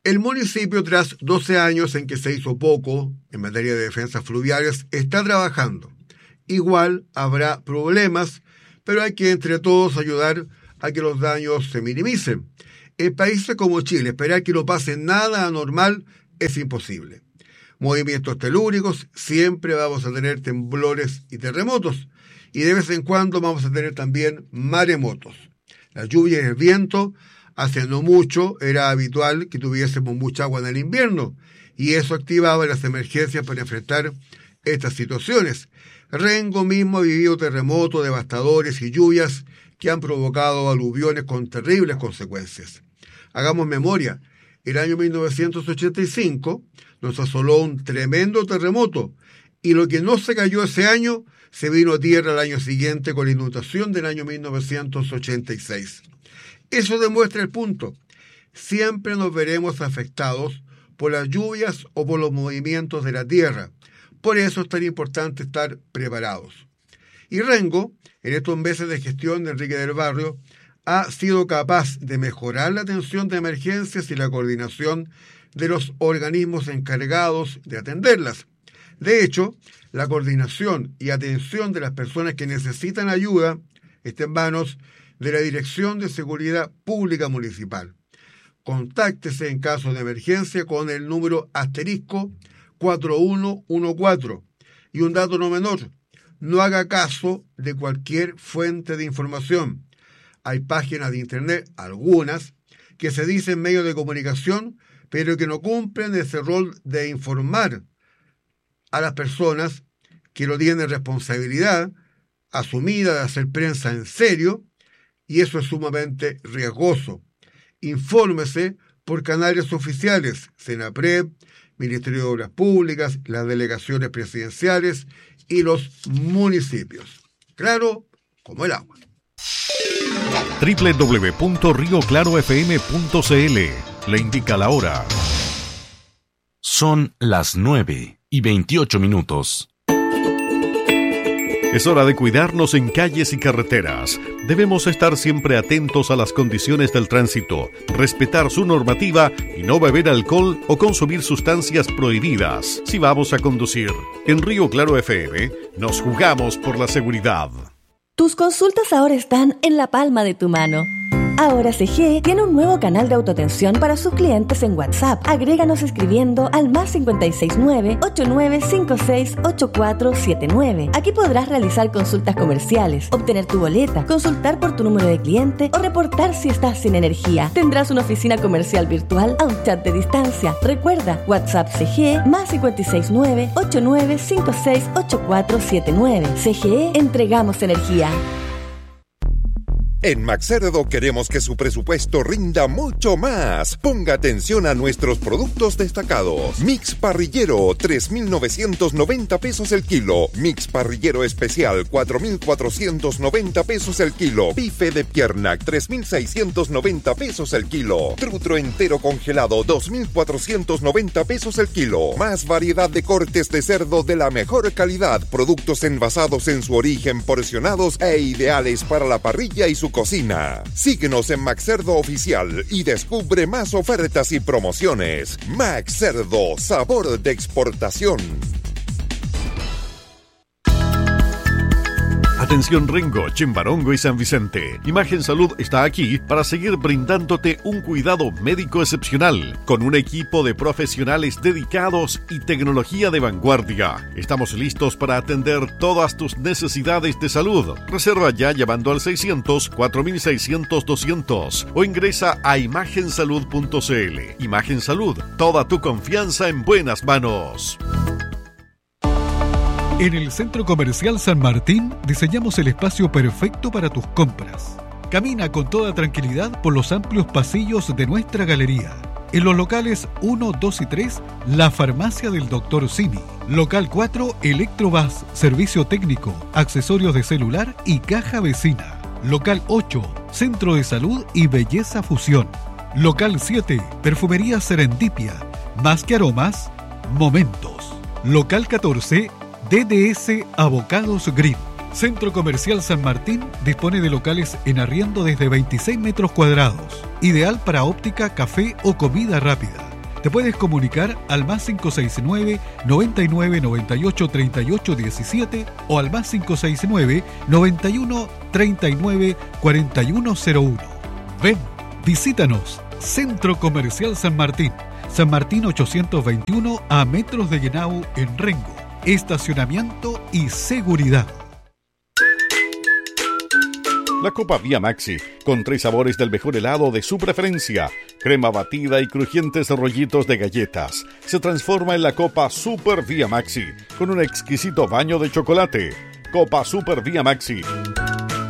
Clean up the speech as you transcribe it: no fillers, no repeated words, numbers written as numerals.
El municipio, tras 12 años en que se hizo poco en materia de defensas fluviales, está trabajando. Igual habrá problemas, pero hay que entre todos ayudar a que los daños se minimicen. En países como Chile, esperar que no pase nada anormal es imposible. Movimientos telúricos, siempre vamos a tener temblores y terremotos, y de vez en cuando vamos a tener también maremotos. La lluvia y el viento, hace no mucho era habitual que tuviésemos mucha agua en el invierno, y eso activaba las emergencias para enfrentar estas situaciones. Rengo mismo ha vivido terremotos devastadores y lluvias que han provocado aluviones con terribles consecuencias. Hagamos memoria, el año 1985 nos asoló un tremendo terremoto, y lo que no se cayó ese año se vino a tierra el año siguiente con la inundación del año 1986. Eso demuestra el punto. Siempre nos veremos afectados por las lluvias o por los movimientos de la tierra. Por eso es tan importante estar preparados. Y Rengo, en estos meses de gestión de Enrique del Barrio, ha sido capaz de mejorar la atención de emergencias y la coordinación de los organismos encargados de atenderlas. De hecho, la coordinación y atención de las personas que necesitan ayuda está en manos de la Dirección de Seguridad Pública Municipal. Contáctese en caso de emergencia con el número *4114. Y un dato no menor, no haga caso de cualquier fuente de información. Hay páginas de internet, algunas, que se dicen medios de comunicación, pero que no cumplen ese rol de informar a las personas que no tienen responsabilidad asumida de hacer prensa en serio, y eso es sumamente riesgoso. Infórmese por canales oficiales, Senapred, Ministerio de Obras Públicas, las delegaciones presidenciales y los municipios. Claro, como el agua. www.rioclarofm.cl le indica la hora. Son las 9:28. Es hora de cuidarnos en calles y carreteras. Debemos estar siempre atentos a las condiciones del tránsito, respetar su normativa y no beber alcohol o consumir sustancias prohibidas si vamos a conducir. En Río Claro FM nos jugamos por la seguridad. Tus consultas ahora están en la palma de tu mano. Ahora CGE tiene un nuevo canal de autoatención para sus clientes en WhatsApp. Agréganos escribiendo al +569 8956 8479. Aquí podrás realizar consultas comerciales, obtener tu boleta, consultar por tu número de cliente o reportar si estás sin energía. Tendrás una oficina comercial virtual a un chat de distancia. Recuerda, WhatsApp CGE +569 8956 8479. CGE, entregamos energía. En Maxcerdo queremos que su presupuesto rinda mucho más. Ponga atención a nuestros productos destacados. Mix parrillero, 3.990 pesos el kilo. Mix parrillero especial, 4.490 pesos el kilo. Bife de pierna, 3.690 pesos el kilo. Trutro entero congelado, 2.490 pesos el kilo. Más variedad de cortes de cerdo de la mejor calidad. Productos envasados en su origen, porcionados e ideales para la parrilla y su cocina. Síguenos en Maxcerdo Oficial y descubre más ofertas y promociones. Maxcerdo, sabor de exportación. Atención Rengo, Chimbarongo y San Vicente. Imagen Salud está aquí para seguir brindándote un cuidado médico excepcional, con un equipo de profesionales dedicados y tecnología de vanguardia. Estamos listos para atender todas tus necesidades de salud. Reserva ya llamando al 600-4600-200 o ingresa a imagensalud.cl. Imagen Salud, toda tu confianza en buenas manos. En el Centro Comercial San Martín diseñamos el espacio perfecto para tus compras. Camina con toda tranquilidad por los amplios pasillos de nuestra galería. En los locales 1, 2 y 3, la farmacia del Dr. Simi. Local 4, Electrobus, servicio técnico, accesorios de celular y caja vecina. Local 8, Centro de Salud y Belleza Fusión. Local 7, Perfumería Serendipia, más que aromas, momentos. Local 14, DDS Avocados Green. Centro Comercial San Martín dispone de locales en arriendo desde 26 metros cuadrados, ideal para óptica, café o comida rápida. Te puedes comunicar al más 569 99 98 38 17 o al más 569 91 39 4101. Ven, visítanos. Centro Comercial San Martín. San Martín 821 a metros de Llenau en Rengo. Estacionamiento y seguridad. La Copa Vía Maxi, con 3 sabores del mejor helado de su preferencia, crema batida y crujientes rollitos de galletas, se transforma en la Copa Super Vía Maxi, con un exquisito baño de chocolate. Copa Super Vía Maxi,